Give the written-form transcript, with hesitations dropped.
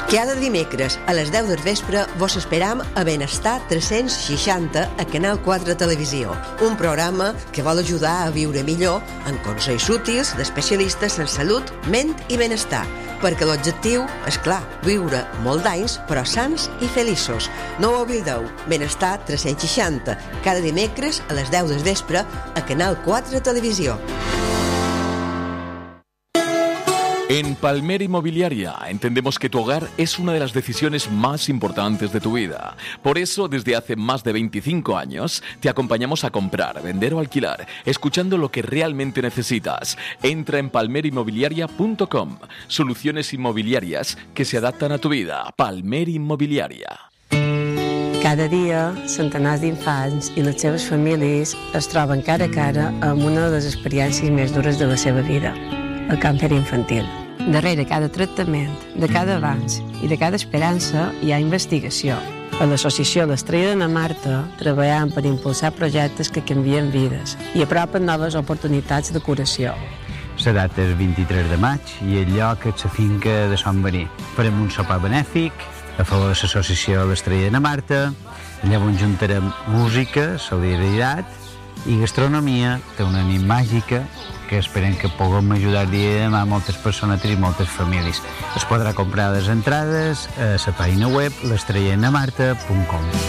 Cada dimecres a les 10 del vespre vos esperam a Benestar 360 a Canal 4 Televisió, un programa que vol ajudar a viure millor amb consells útils d'especialistes en salut, ment i benestar, perquè l'objectiu és clar, viure molt d'anys però sants i feliços. No ho oblideu, Benestar 360, cada dimecres a les 10 del vespre a Canal 4 Televisió. En Palmer Inmobiliaria entendemos que tu hogar es una de las decisiones más importantes de tu vida. Por eso, desde hace más de 25 años, te acompañamos a comprar, vender o alquilar, escuchando lo que realmente necesitas. Entra en palmerinmobiliaria.com. Soluciones inmobiliarias que se adaptan a tu vida. Palmer Inmobiliaria. Cada dia, centenars d'infants i les seves famílies es troben cara a cara amb una de les experiències més dures de la seva vida, el càncer infantil. Darrere cada tractament, de cada avanç i de cada esperança hi ha investigació. A l'associació L'Estrella de Marta treballem per impulsar projectes que canvien vides i apropen noves oportunitats de curació. La data és 23 de maig i el lloc és la finca de Sant Marí. Farem un sopar benèfic a favor de l'associació L'Estrella de Marta. Llavors juntarem música, solidaritat i gastronomia. Té una nit màgica que esperem que puguem ajudar dia de demà a moltes persones i moltes famílies. Es podrà comprar les entrades a la pàgina web l'estrellademarta.com.